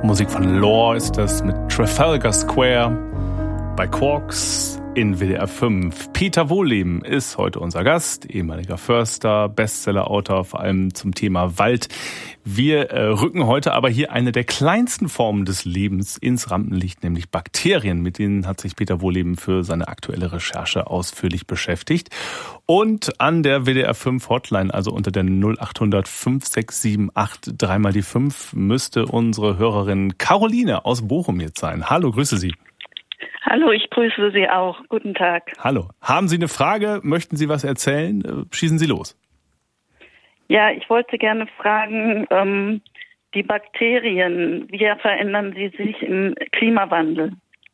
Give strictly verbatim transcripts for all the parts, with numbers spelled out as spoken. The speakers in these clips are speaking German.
Musik von Lore ist das mit Trafalgar Square bei Quarks in W D R fünf. Peter Wohlleben ist heute unser Gast, ehemaliger Förster, Bestsellerautor, vor allem zum Thema Wald. Wir äh, rücken heute aber hier eine der kleinsten Formen des Lebens ins Rampenlicht, nämlich Bakterien. Mit denen hat sich Peter Wohlleben für seine aktuelle Recherche ausführlich beschäftigt. Und an der W D R fünf Hotline, also unter der null acht hundert fünf sechs sieben acht drei mal die fünf, müsste unsere Hörerin Caroline aus Bochum jetzt sein. Hallo, grüße Sie. Hallo, ich grüße Sie auch. Guten Tag. Hallo. Haben Sie eine Frage? Möchten Sie was erzählen? Schießen Sie los. Ja, ich wollte gerne fragen, ähm, die Bakterien, wie verändern sie sich im Klimawandel?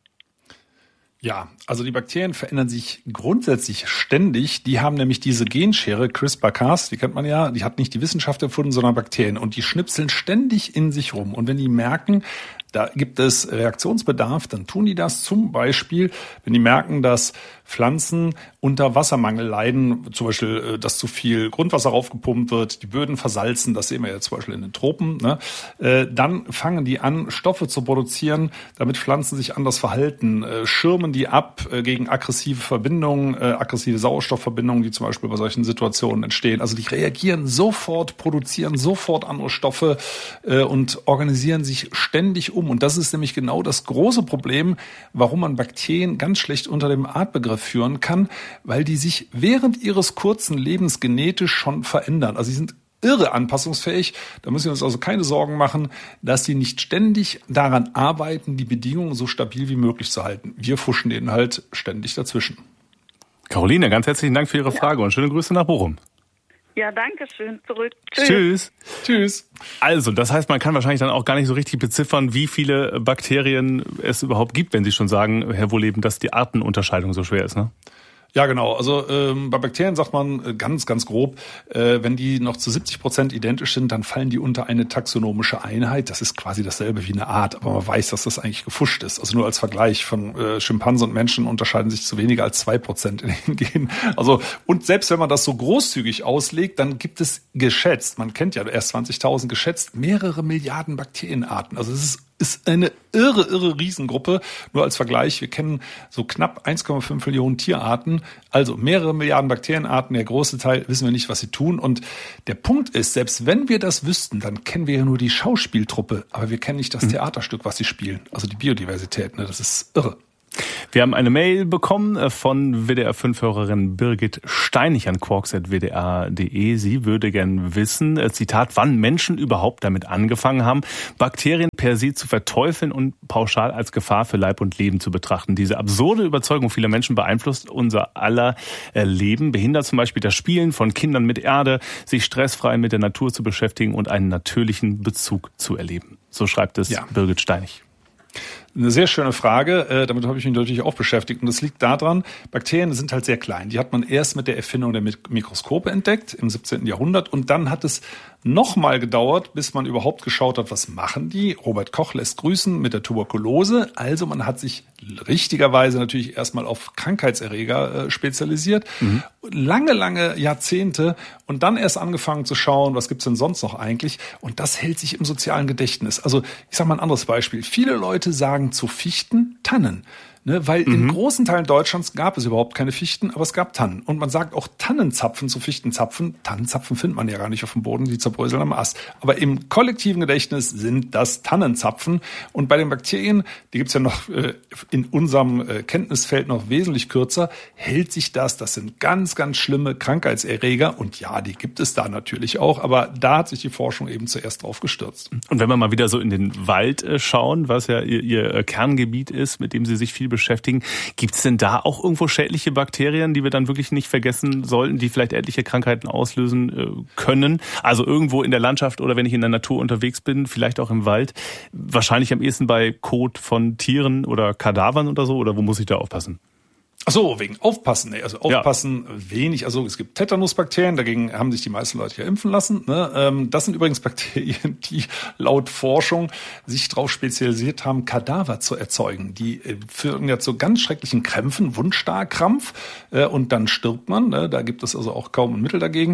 Ja, also die Bakterien verändern sich grundsätzlich ständig. Die haben nämlich diese Genschere CRISPR-Cas, die kennt man ja, die hat nicht die Wissenschaft erfunden, sondern Bakterien. Und die schnipseln ständig in sich rum. Und wenn die merken, da gibt es Reaktionsbedarf, dann tun die das zum Beispiel, wenn die merken, dass Pflanzen unter Wassermangel leiden, zum Beispiel, dass zu viel Grundwasser raufgepumpt wird, die Böden versalzen, das sehen wir jetzt zum Beispiel in den Tropen, ne? Dann fangen die an, Stoffe zu produzieren, damit Pflanzen sich anders verhalten, schirmen die ab gegen aggressive Verbindungen, aggressive Sauerstoffverbindungen, die zum Beispiel bei solchen Situationen entstehen. Also die reagieren sofort, produzieren sofort andere Stoffe und organisieren sich ständig um. Und das ist nämlich genau das große Problem, warum man Bakterien ganz schlecht unter dem Artbegriff führen kann, weil die sich während ihres kurzen Lebens genetisch schon verändern. Also sie sind irre anpassungsfähig. Da müssen wir uns also keine Sorgen machen, dass sie nicht ständig daran arbeiten, die Bedingungen so stabil wie möglich zu halten. Wir fuschen denen halt ständig dazwischen. Caroline, ganz herzlichen Dank für Ihre Frage und schöne Grüße nach Bochum. Ja, danke schön. Zurück. Tschüss. Tschüss. Tschüss. Also, das heißt, man kann wahrscheinlich dann auch gar nicht so richtig beziffern, wie viele Bakterien es überhaupt gibt, wenn Sie schon sagen, Herr Wohlleben, dass die Artenunterscheidung so schwer ist, ne? Ja, genau. Also ähm, bei Bakterien sagt man ganz, ganz grob, äh, wenn die noch zu siebzig Prozent identisch sind, dann fallen die unter eine taxonomische Einheit. Das ist quasi dasselbe wie eine Art, aber man weiß, dass das eigentlich gefuscht ist. Also nur als Vergleich von äh, Schimpansen und Menschen unterscheiden sich zu weniger als zwei Prozent in den Genen. Also und selbst wenn man das so großzügig auslegt, dann gibt es geschätzt, man kennt ja erst zwanzigtausend geschätzt, mehrere Milliarden Bakterienarten. Also es ist ist eine irre, irre Riesengruppe. Nur als Vergleich, wir kennen so knapp eins Komma fünf Millionen Tierarten, also mehrere Milliarden Bakterienarten. Der große Teil wissen wir nicht, was sie tun. Und der Punkt ist, selbst wenn wir das wüssten, dann kennen wir ja nur die Schauspieltruppe, aber wir kennen nicht das Theaterstück, was sie spielen. Also die Biodiversität, ne? Das ist irre. Wir haben eine Mail bekommen von W D R fünf Hörerin Birgit Steinig an quarks at w d r punkt d e. Sie würde gern wissen, Zitat, wann Menschen überhaupt damit angefangen haben, Bakterien per se zu verteufeln und pauschal als Gefahr für Leib und Leben zu betrachten. Diese absurde Überzeugung vieler Menschen beeinflusst unser aller Leben, behindert zum Beispiel das Spielen von Kindern mit Erde, sich stressfrei mit der Natur zu beschäftigen und einen natürlichen Bezug zu erleben. So schreibt es ja. Birgit Steinig. Eine sehr schöne Frage, äh, damit habe ich mich natürlich auch beschäftigt. Und das liegt daran, Bakterien sind halt sehr klein. Die hat man erst mit der Erfindung der Mikroskope entdeckt im siebzehnten Jahrhundert. Und dann hat es nochmal gedauert, bis man überhaupt geschaut hat, was machen die. Robert Koch lässt grüßen mit der Tuberkulose. Also man hat sich richtigerweise natürlich erstmal auf Krankheitserreger äh, spezialisiert. Mhm. Lange, lange Jahrzehnte. Und dann erst angefangen zu schauen, was gibt's denn sonst noch eigentlich. Und das hält sich im sozialen Gedächtnis. Also ich sage mal ein anderes Beispiel. Viele Leute sagen zu Fichten Tannen. Ne, weil mhm. in großen Teilen Deutschlands gab es überhaupt keine Fichten, aber es gab Tannen. Und man sagt auch Tannenzapfen zu Fichtenzapfen. Tannenzapfen findet man ja gar nicht auf dem Boden, die zerbröseln am Ast. Aber im kollektiven Gedächtnis sind das Tannenzapfen. Und bei den Bakterien, die gibt's ja noch äh, in unserem äh, Kenntnisfeld noch wesentlich kürzer, hält sich das. Das sind ganz, ganz schlimme Krankheitserreger. Und ja, die gibt es da natürlich auch. Aber da hat sich die Forschung eben zuerst drauf gestürzt. Und wenn wir mal wieder so in den Wald äh, schauen, was ja ihr, ihr Kerngebiet ist, mit dem Sie sich viel beschäftigen. Gibt es denn da auch irgendwo schädliche Bakterien, die wir dann wirklich nicht vergessen sollten, die vielleicht etliche Krankheiten auslösen äh, können? Also irgendwo in der Landschaft oder wenn ich in der Natur unterwegs bin, vielleicht auch im Wald. Wahrscheinlich am ehesten bei Kot von Tieren oder Kadavern oder so. Oder wo muss ich da aufpassen? Ach so, wegen Aufpassen. Nee, also aufpassen ja. wenig. Also es gibt Tetanusbakterien, dagegen haben sich die meisten Leute ja impfen lassen. Ne? Das sind übrigens Bakterien, die laut Forschung sich darauf spezialisiert haben, Kadaver zu erzeugen. Die führen ja zu ganz schrecklichen Krämpfen, Wundstarkrampf, und dann stirbt man. Ne? Da gibt es also auch kaum ein Mittel dagegen.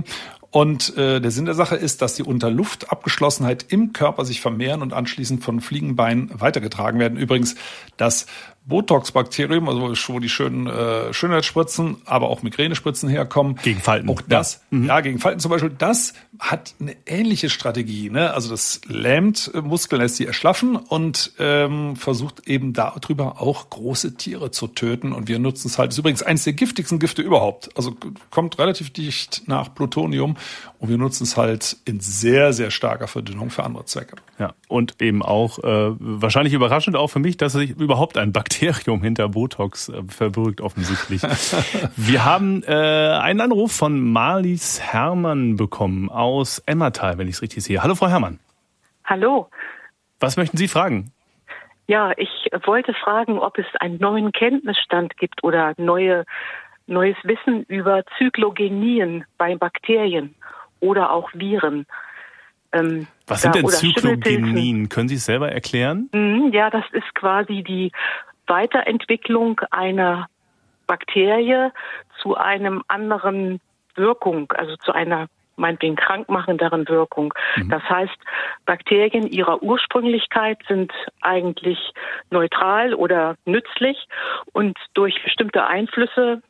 Und äh, der Sinn der Sache ist, dass die unter Luftabgeschlossenheit im Körper sich vermehren und anschließend von Fliegenbeinen weitergetragen werden. Übrigens, das Botox-Bakterium, also wo die schönen äh, Schönheitsspritzen, aber auch Migränespritzen herkommen. Gegen Falten. Auch das, ja, mhm. ja, gegen Falten zum Beispiel, das hat eine ähnliche Strategie. Ne? Also das lähmt Muskeln, lässt sie erschlaffen und ähm, versucht eben darüber auch große Tiere zu töten. Und wir nutzen es halt. Das ist übrigens eines der giftigsten Gifte überhaupt. Also kommt relativ dicht nach Plutonium und wir nutzen es halt in sehr, sehr starker Verdünnung für andere Zwecke. Ja, und eben auch äh, wahrscheinlich überraschend auch für mich, dass sich überhaupt ein Bakterium hinter Botox äh, verbirgt offensichtlich. Wir haben äh, einen Anruf von Marlies Hermann bekommen aus Emmertal, wenn ich es richtig sehe. Hallo Frau Hermann. Hallo. Was möchten Sie fragen? Ja, ich wollte fragen, ob es einen neuen Kenntnisstand gibt oder neue, neues Wissen über Zyklogenien bei Bakterien oder auch Viren. Ähm, Was sind da, denn Zyklogenien? Können Sie es selber erklären? Ja, das ist quasi die Weiterentwicklung einer Bakterie zu einem anderen Wirkung, also zu einer meinetwegen krankmachenderen Wirkung. Mhm. Das heißt, Bakterien ihrer Ursprünglichkeit sind eigentlich neutral oder nützlich und durch bestimmte Einflüsse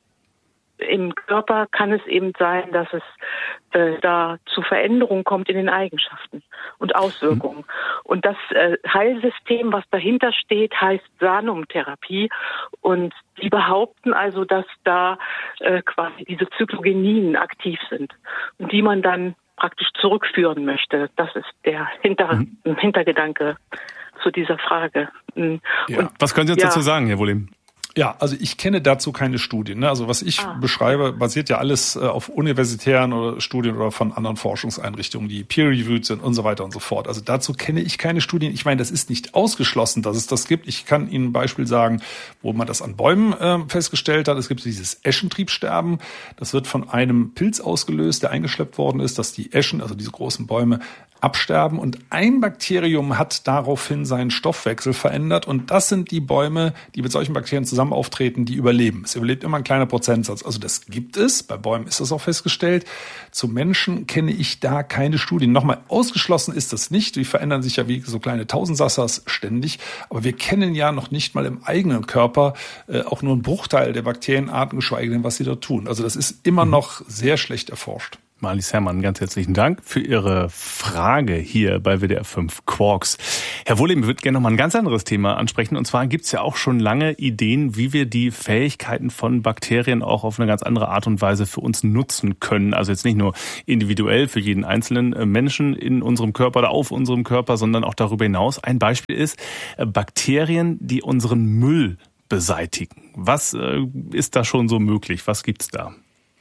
im Körper kann es eben sein, dass es äh, da zu Veränderungen kommt in den Eigenschaften und Auswirkungen. Mhm. Und das äh, Heilsystem, was dahinter steht, heißt Sanum-Therapie. Und die behaupten also, dass da äh, quasi diese Zyklogenien aktiv sind und die man dann praktisch zurückführen möchte. Das ist der Hinter- mhm. Hintergedanke zu dieser Frage. Und, ja. Was können Sie uns ja, dazu sagen, Herr Wohlim? Ja, also ich kenne dazu keine Studien. Ne? Also was ich ah. beschreibe, basiert ja alles äh, auf universitären oder Studien oder von anderen Forschungseinrichtungen, die peer-reviewed sind und so weiter und so fort. Also dazu kenne ich keine Studien. Ich meine, das ist nicht ausgeschlossen, dass es das gibt. Ich kann Ihnen ein Beispiel sagen, wo man das an Bäumen äh, festgestellt hat. Es gibt dieses Eschentriebsterben. Das wird von einem Pilz ausgelöst, der eingeschleppt worden ist, dass die Eschen, also diese großen Bäume, absterben und ein Bakterium hat daraufhin seinen Stoffwechsel verändert und das sind die Bäume, die mit solchen Bakterien zusammen auftreten, die überleben. Es überlebt immer ein kleiner Prozentsatz. Also das gibt es, bei Bäumen ist das auch festgestellt. Zu Menschen kenne ich da keine Studien. Nochmal, ausgeschlossen ist das nicht. Die verändern sich ja wie so kleine Tausendsassers ständig, aber wir kennen ja noch nicht mal im eigenen Körper äh, auch nur einen Bruchteil der Bakterienarten, geschweige denn, was sie dort tun. Also das ist immer noch sehr schlecht erforscht. Marlies Hermann, ganz herzlichen Dank für Ihre Frage hier bei W D R fünf Quarks. Herr Wohlim, ich würde gerne noch mal ein ganz anderes Thema ansprechen. Und zwar gibt es ja auch schon lange Ideen, wie wir die Fähigkeiten von Bakterien auch auf eine ganz andere Art und Weise für uns nutzen können. Also jetzt nicht nur individuell für jeden einzelnen Menschen in unserem Körper oder auf unserem Körper, sondern auch darüber hinaus. Ein Beispiel ist Bakterien, die unseren Müll beseitigen. Was äh, ist da schon so möglich? Was gibt's da?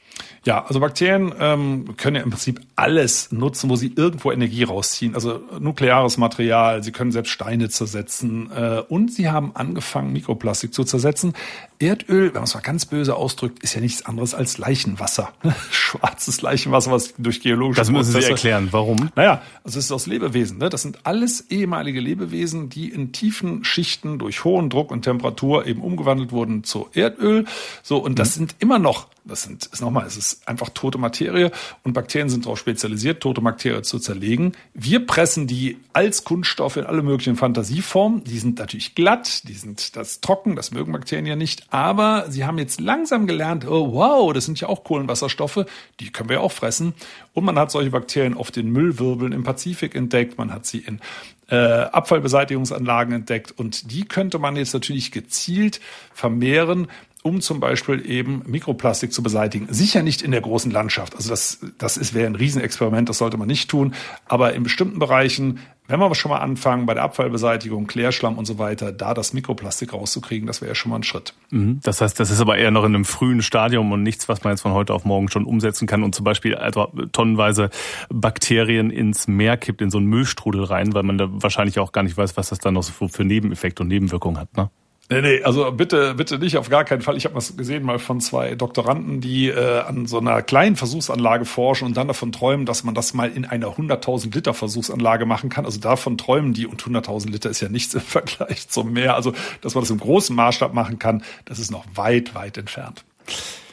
Ja, also Bakterien ähm, können ja im Prinzip alles nutzen, wo sie irgendwo Energie rausziehen. Also nukleares Material, sie können selbst Steine zersetzen äh, und sie haben angefangen, Mikroplastik zu zersetzen. Erdöl, wenn man es mal ganz böse ausdrückt, ist ja nichts anderes als Leichenwasser. Schwarzes Leichenwasser, was durch geologische Das müssen Prozesse, Sie erklären, warum? Naja, also es ist aus Lebewesen. Ne? Das sind alles ehemalige Lebewesen, die in tiefen Schichten durch hohen Druck und Temperatur eben umgewandelt wurden zu Erdöl. So, und das mhm. sind immer noch, das sind, ist nochmal, es ist einfach tote Materie und Bakterien sind darauf spezialisiert, tote Materie zu zerlegen. Wir pressen die als Kunststoff in alle möglichen Fantasieformen. Die sind natürlich glatt, die sind das trocken, das mögen Bakterien ja nicht. Aber sie haben jetzt langsam gelernt, oh wow, das sind ja auch Kohlenwasserstoffe, die können wir ja auch fressen. Und man hat solche Bakterien auf den Müllwirbeln im Pazifik entdeckt, man hat sie in äh, Abfallbeseitigungsanlagen entdeckt und die könnte man jetzt natürlich gezielt vermehren, um zum Beispiel eben Mikroplastik zu beseitigen. Sicher nicht in der großen Landschaft. Also das, das ist, wäre ein Riesenexperiment, das sollte man nicht tun. Aber in bestimmten Bereichen, wenn wir schon mal anfangen, bei der Abfallbeseitigung, Klärschlamm und so weiter, da das Mikroplastik rauszukriegen, das wäre ja schon mal ein Schritt. Das heißt, das ist aber eher noch in einem frühen Stadium und nichts, was man jetzt von heute auf morgen schon umsetzen kann und zum Beispiel also tonnenweise Bakterien ins Meer kippt, in so einen Müllstrudel rein, weil man da wahrscheinlich auch gar nicht weiß, was das dann noch so für Nebeneffekte und Nebenwirkungen hat, ne? Nee, nee, also bitte, bitte nicht, auf gar keinen Fall. Ich habe was gesehen mal von zwei Doktoranden, die äh, an so einer kleinen Versuchsanlage forschen und dann davon träumen, dass man das mal in einer hunderttausend Liter Versuchsanlage machen kann. Also davon träumen die und hunderttausend Liter ist ja nichts im Vergleich zum Meer. Also, dass man das im großen Maßstab machen kann, das ist noch weit, weit entfernt.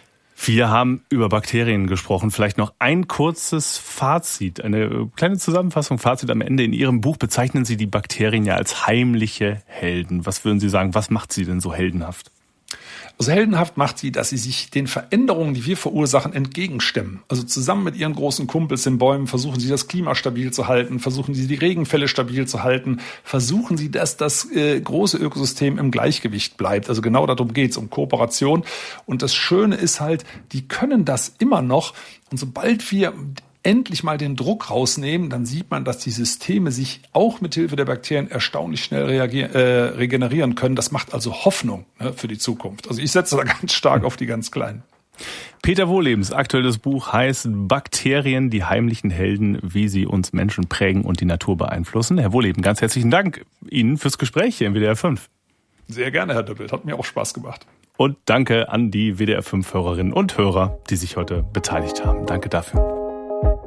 Wir haben über Bakterien gesprochen. Vielleicht noch ein kurzes Fazit, eine kleine Zusammenfassung, Fazit am Ende. In Ihrem Buch bezeichnen Sie die Bakterien ja als heimliche Helden. Was würden Sie sagen, was macht sie denn so heldenhaft? Also heldenhaft macht sie, dass sie sich den Veränderungen, die wir verursachen, entgegenstemmen. Also zusammen mit ihren großen Kumpels in Bäumen versuchen sie, das Klima stabil zu halten, versuchen sie, die Regenfälle stabil zu halten, versuchen sie, dass das äh, große Ökosystem im Gleichgewicht bleibt. Also genau darum geht's, um Kooperation. Und das Schöne ist halt, die können das immer noch. Und sobald wir endlich mal den Druck rausnehmen, dann sieht man, dass die Systeme sich auch mit Hilfe der Bakterien erstaunlich schnell reagieren, äh, regenerieren können. Das macht also Hoffnung, ne, für die Zukunft. Also ich setze da ganz stark auf die ganz Kleinen. Peter Wohllebens aktuelles Buch heißt Bakterien, die heimlichen Helden, wie sie uns Menschen prägen und die Natur beeinflussen. Herr Wohlleben, ganz herzlichen Dank Ihnen fürs Gespräch hier im W D R fünf. Sehr gerne, Herr Döppelt. Hat mir auch Spaß gemacht. Und danke an die W D R fünf Hörerinnen und Hörer, die sich heute beteiligt haben. Danke dafür.